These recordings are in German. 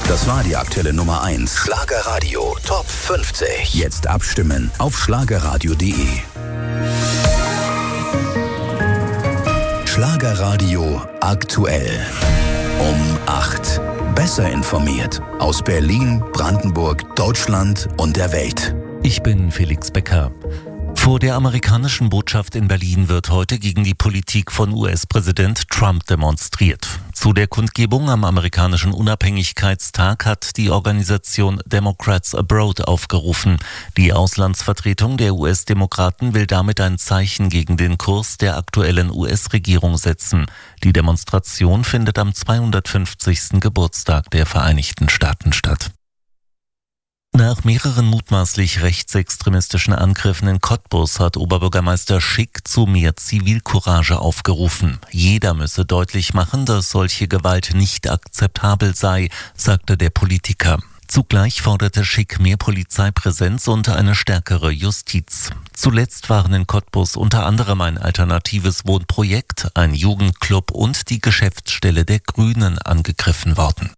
Das war die aktuelle Nummer 1. Schlagerradio Top 50. Jetzt abstimmen auf schlagerradio.de. Schlagerradio aktuell. Um 8. Besser informiert. Aus Berlin, Brandenburg, Deutschland und der Welt. Ich bin Felix Becker. Vor der amerikanischen Botschaft in Berlin wird heute gegen die Politik von US-Präsident Trump demonstriert. Zu der Kundgebung am amerikanischen Unabhängigkeitstag hat die Organisation Democrats Abroad aufgerufen. Die Auslandsvertretung der US-Demokraten will damit ein Zeichen gegen den Kurs der aktuellen US-Regierung setzen. Die Demonstration findet am 250. Geburtstag der Vereinigten Staaten statt. Nach mehreren mutmaßlich rechtsextremistischen Angriffen in Cottbus hat Oberbürgermeister Schick zu mehr Zivilcourage aufgerufen. Jeder müsse deutlich machen, dass solche Gewalt nicht akzeptabel sei, sagte der Politiker. Zugleich forderte Schick mehr Polizeipräsenz und eine stärkere Justiz. Zuletzt waren in Cottbus unter anderem ein alternatives Wohnprojekt, ein Jugendclub und die Geschäftsstelle der Grünen angegriffen worden.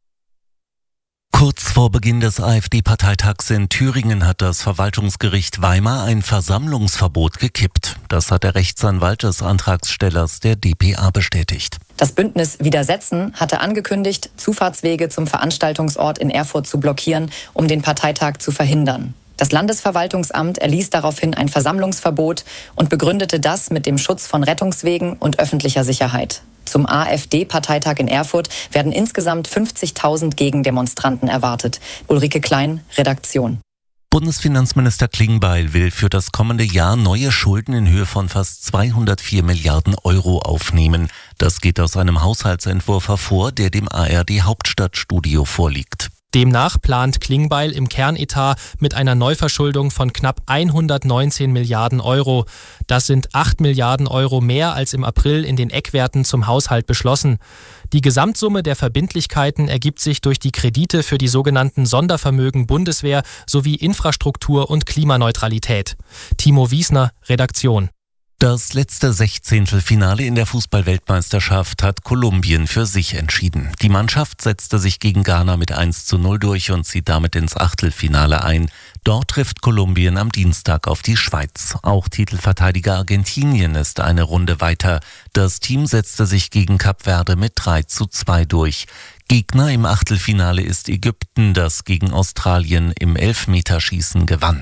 Kurz vor Beginn des AfD-Parteitags in Thüringen hat das Verwaltungsgericht Weimar ein Versammlungsverbot gekippt. Das hat der Rechtsanwalt des Antragstellers der dpa bestätigt. Das Bündnis Widersetzen hatte angekündigt, Zufahrtswege zum Veranstaltungsort in Erfurt zu blockieren, um den Parteitag zu verhindern. Das Landesverwaltungsamt erließ daraufhin ein Versammlungsverbot und begründete das mit dem Schutz von Rettungswegen und öffentlicher Sicherheit. Zum AfD-Parteitag in Erfurt werden insgesamt 50.000 Gegendemonstranten erwartet. Ulrike Klein, Redaktion. Bundesfinanzminister Klingbeil will für das kommende Jahr neue Schulden in Höhe von fast 204 Milliarden Euro aufnehmen. Das geht aus einem Haushaltsentwurf hervor, der dem ARD Hauptstadtstudio vorliegt. Demnach plant Klingbeil im Kernetat mit einer Neuverschuldung von knapp 119 Milliarden Euro. Das sind 8 Milliarden Euro mehr als im April in den Eckwerten zum Haushalt beschlossen. Die Gesamtsumme der Verbindlichkeiten ergibt sich durch die Kredite für die sogenannten Sondervermögen Bundeswehr sowie Infrastruktur und Klimaneutralität. Timo Wiesner, Redaktion. Das letzte Sechzehntelfinale in der Fußball-Weltmeisterschaft hat Kolumbien für sich entschieden. Die Mannschaft setzte sich gegen Ghana mit 1:0 durch und zieht damit ins Achtelfinale ein. Dort trifft Kolumbien am Dienstag auf die Schweiz. Auch Titelverteidiger Argentinien ist eine Runde weiter. Das Team setzte sich gegen Kap Verde mit 3:2 durch. Gegner im Achtelfinale ist Ägypten, das gegen Australien im Elfmeterschießen gewann.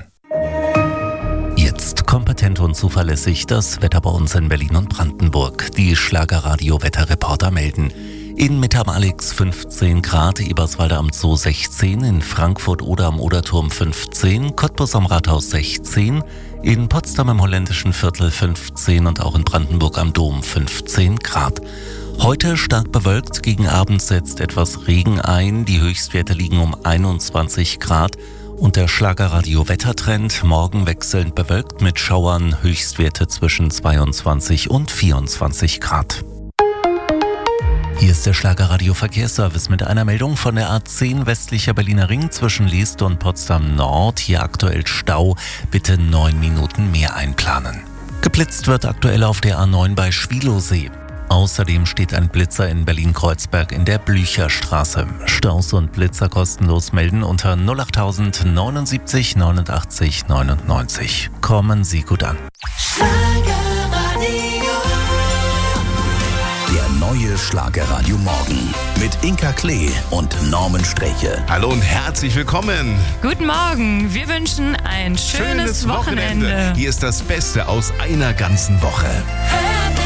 Jetzt kompetent und zuverlässig das Wetter bei uns in Berlin und Brandenburg. Die Schlagerradio-Wetterreporter melden. In Mitte-am-Alex 15 Grad, Eberswalde am Zoo 16, in Frankfurt oder am Oderturm 15, Cottbus am Rathaus 16, in Potsdam im Holländischen Viertel 15 und auch in Brandenburg am Dom 15 Grad. Heute stark bewölkt, gegen Abend setzt etwas Regen ein, die Höchstwerte liegen um 21 Grad. Und der Schlagerradio-Wettertrend, morgen wechselnd bewölkt mit Schauern, Höchstwerte zwischen 22 und 24 Grad. Hier ist der Schlagerradio-Verkehrsservice mit einer Meldung von der A10 westlicher Berliner Ring zwischen Leest und Potsdam Nord. Hier aktuell Stau, bitte 9 Minuten mehr einplanen. Geblitzt wird aktuell auf der A9 bei Schwielowsee. Außerdem steht ein Blitzer in Berlin-Kreuzberg in der Blücherstraße. Staus und Blitzer kostenlos melden unter 08000 79 89 99. Kommen Sie gut an. Der neue Schlagerradio Morgen mit Inka Klee und Norman Streche. Hallo und herzlich willkommen. Guten Morgen, wir wünschen ein schönes Wochenende. Hier ist das Beste aus einer ganzen Woche. Hey!